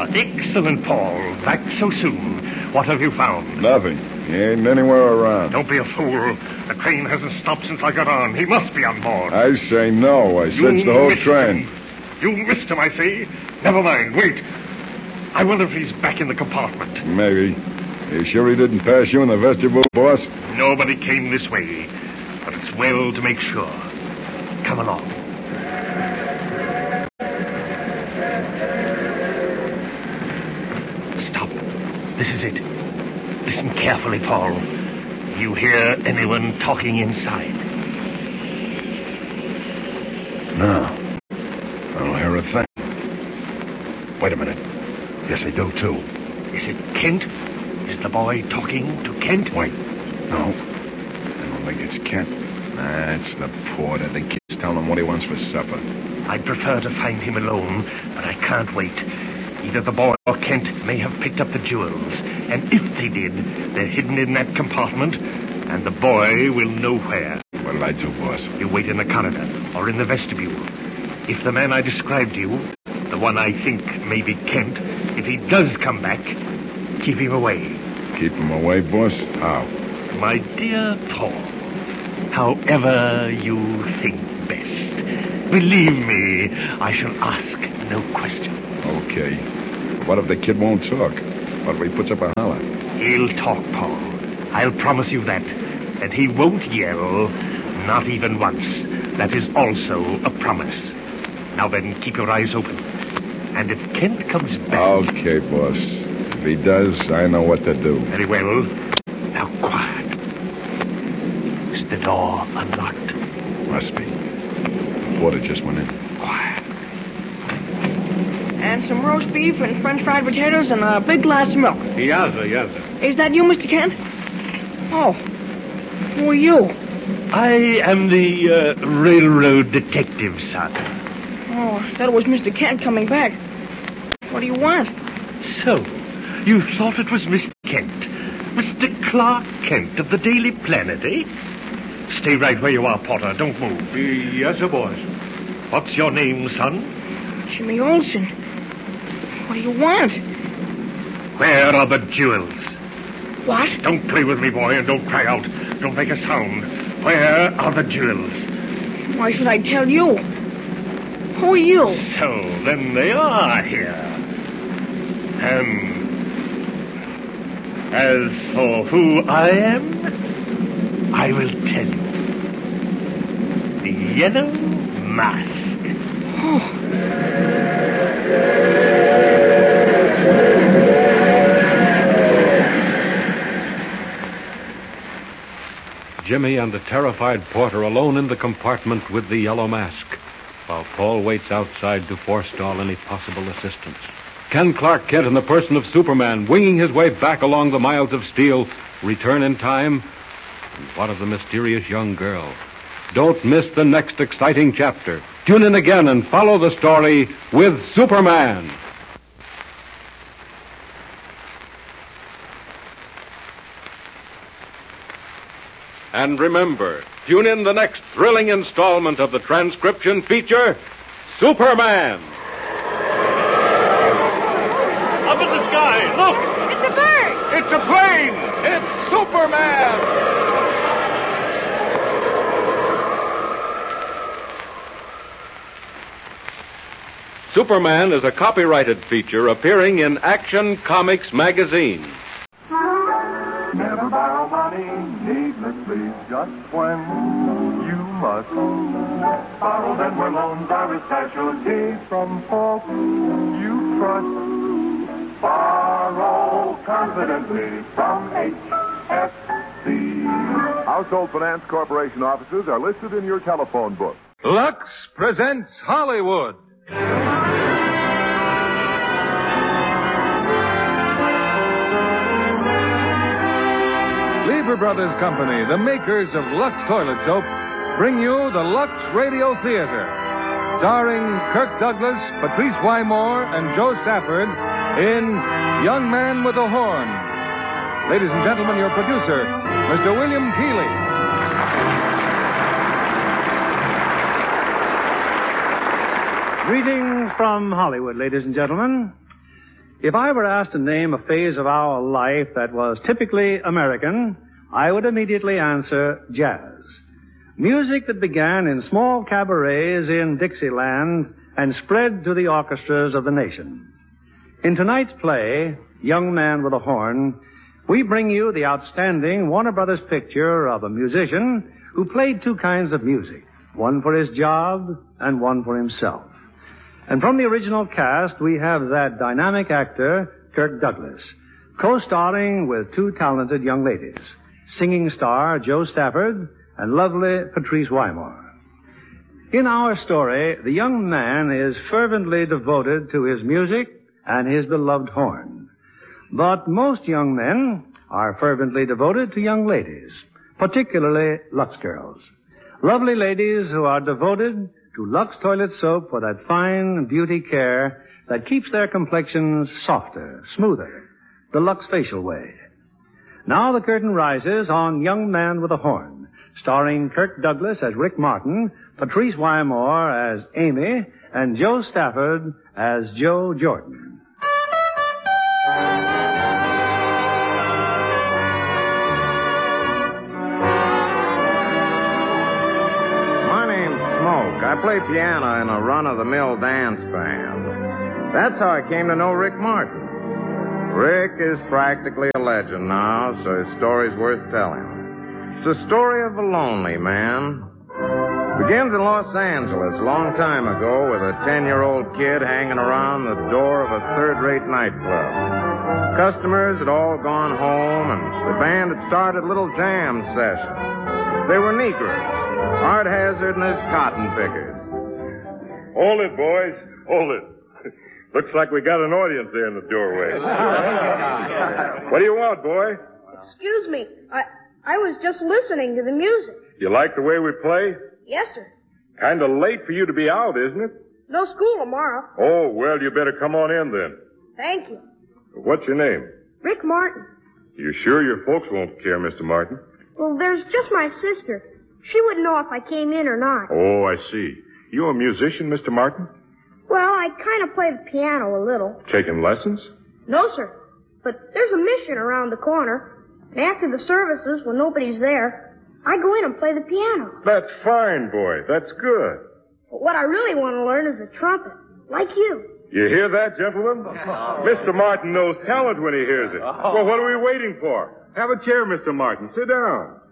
Excellent, Paul. Back so soon. What have you found? Nothing. He ain't anywhere around. Don't be a fool. The train hasn't stopped since I got on. He must be on board. I say no. I searched the whole train. You missed him, I see. Never mind. Wait. I wonder if he's back in the compartment. Maybe. You sure he didn't pass you in the vestibule, boss? Nobody came this way. But it's well to make sure. Come along. Stop. This is it. Listen carefully, Paul. You hear anyone talking inside? No. I don't hear a thing. Wait a minute. Yes, I do, too. Is it Kent? Is the boy talking to Kent? Wait. No. I don't think it's Kent. Nah, it's the porter. The kid's telling him what he wants for supper. I'd prefer to find him alone, but I can't wait. Either the boy or Kent may have picked up the jewels. And if they did, they're hidden in that compartment, and the boy will know where. What'll I do, boss? You wait in the corridor or in the vestibule. If the man I described to you, the one I think may be Kent, if he does come back, keep him away. Keep him away, boss? How? My dear Paul, however you think best. Believe me, I shall ask no questions. Okay. What if the kid won't talk? What if he puts up a holler? He'll talk, Paul. I'll promise you that. And he won't yell, not even once. That is also a promise. Now then, keep your eyes open. And if Kent comes back... Okay, boss. If he does, I know what to do. Very well. Now, quiet. Is the door unlocked? Must be. The porter just went in. Quiet. And some roast beef and French fried potatoes and a big glass of milk. Yasser. Is that you, Mr. Kent? Oh. Who are you? I am the railroad detective, son. Oh, I thought it was Mr. Kent coming back. What do you want? So, you thought it was Mr. Kent. Mr. Clark Kent of the Daily Planet, eh? Stay right where you are, Potter. Don't move. Yes, sir, boss. What's your name, son? Jimmy Olsen. What do you want? Where are the jewels? What? Don't play with me, boy, and don't cry out. Don't make a sound. Where are the jewels? Why should I tell you? Who are you? So, then they are here. As for who I am, I will tell you. The Yellow Mask. Oh. Jimmy and the terrified porter alone in the compartment with the Yellow Mask, while Paul waits outside to forestall any possible assistance. Can Clark Kent, in the person of Superman, winging his way back along the miles of steel, return in time? And what of the mysterious young girl? Don't miss the next exciting chapter. Tune in again and follow the story with Superman. And remember, tune in the next thrilling installment of the transcription feature, Superman. Up in the sky, look! It's a bird! It's a plane! It's Superman! Superman is a copyrighted feature appearing in Action Comics magazine. Never borrow money needlessly, just when you must. Borrow them where loans are a specialty from folks you trust. Borrow confidently from HFC. Household Finance Corporation offices are listed in your telephone book. Lux presents Hollywood. Lever Brothers Company, the makers of Lux Toilet Soap, bring you the Lux Radio Theater, starring Kirk Douglas, Patrice Wymore, and Joe Stafford in Young Man with a Horn. Ladies and gentlemen, your producer, Mr. William Keighley. Greetings from Hollywood, ladies and gentlemen. If I were asked to name a phase of our life that was typically American, I would immediately answer jazz. Music that began in small cabarets in Dixieland and spread to the orchestras of the nation. In tonight's play, Young Man with a Horn, we bring you the outstanding Warner Brothers picture of a musician who played two kinds of music, one for his job and one for himself. And from the original cast, we have that dynamic actor, Kirk Douglas, co-starring with two talented young ladies, singing star Jo Stafford and lovely Patrice Wymore. In our story, the young man is fervently devoted to his music and his beloved horn. But most young men are fervently devoted to young ladies, particularly Lux girls. Lovely ladies who are devoted to Lux toilet soap for that fine beauty care that keeps their complexions softer, smoother, the Lux facial way. Now the curtain rises on Young Man with a Horn, starring Kirk Douglas as Rick Martin, Patrice Wymore as Amy, and Jo Stafford as Joe Jordan. I play piano in a run-of-the-mill dance band. That's how I came to know Rick Martin. Rick is practically a legend now, so his story's worth telling. It's a story of a lonely man. It begins in Los Angeles a long time ago with a 10-year-old kid hanging around the door of a third-rate nightclub. Customers had all gone home, and the band had started little jam sessions. They were Negroes. Art Hazard and his cotton pickers. Hold it, boys. Hold it. Looks like we got an audience there in the doorway. What do you want, boy? Excuse me. I was just listening to the music. You like the way we play? Yes, sir. Kind of late for you to be out, isn't it? No school tomorrow. Oh, well, you better come on in then. Thank you. What's your name? Rick Martin. You sure your folks won't care, Mr. Martin? Well, there's just my sister. She wouldn't know if I came in or not. Oh, I see. You a musician, Mr. Martin? Well, I kind of play the piano a little. Taking lessons? No, sir. But there's a mission around the corner. And after the services, when nobody's there, I go in and play the piano. That's fine, boy. That's good. But what I really want to learn is the trumpet, like you. You hear that, gentlemen? Mr. Martin knows talent when he hears it. Well, what are we waiting for? Have a chair, Mr. Martin. Sit down.